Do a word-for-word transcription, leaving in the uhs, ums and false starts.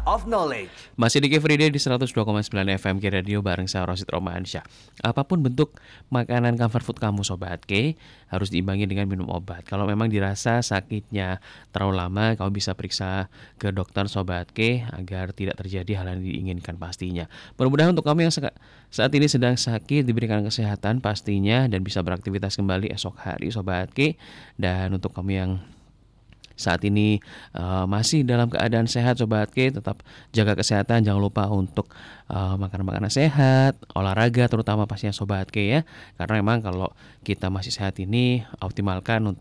of Knowledge. Masih di Everyday di seratus dua koma sembilan F M K Radio bareng saya Rosid Romansyah. Apapun bentuk makanan comfort food kamu Sobat K, harus diimbangi dengan minum obat. Kalau memang dirasa sakitnya terlalu lama, kamu bisa periksa ke dokter Sobat K agar tidak terjadi hal yang diinginkan pastinya. Mudah-mudahan untuk kamu yang saat ini sedang sakit diberikan kesehatan pastinya dan bisa beraktivitas kembali esok hari Sobat K. Dan untuk kamu yang saat ini uh, masih dalam keadaan sehat Sobat K, tetap jaga kesehatan, jangan lupa untuk uh, makan makanan sehat, olahraga terutama pastinya Sobat K ya. Karena memang kalau kita masih sehat ini optimalkan untuk